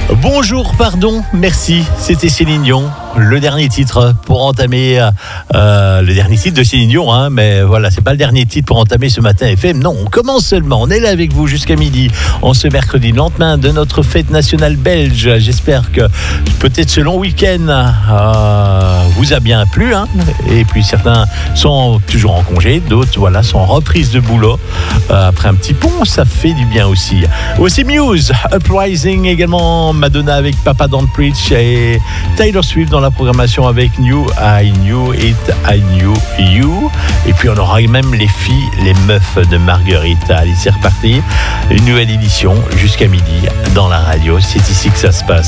Bonjour, pardon, merci, c'était Céline Dion. Le dernier titre pour entamer le dernier titre de Céline Dion, hein, mais voilà, c'est pas le dernier titre pour entamer ce matin FM. Non, on commence seulement. On est là avec vous jusqu'à midi, en ce mercredi, le lendemain de notre fête nationale belge. J'espère que peut-être ce long week-end vous a bien plu, hein. Et puis certains sont toujours en congé, d'autres voilà sont en reprise de boulot après un petit pont. Ça fait du bien aussi. Aussi Muse, Uprising, également Madonna avec Papa Don't Preach et Taylor Swift dans la programmation avec New, I Knew It, I Knew You. Et puis on aura même les filles, les meufs de Marguerite. Allez, c'est reparti. Une nouvelle édition jusqu'à midi dans la radio. C'est ici que ça se passe.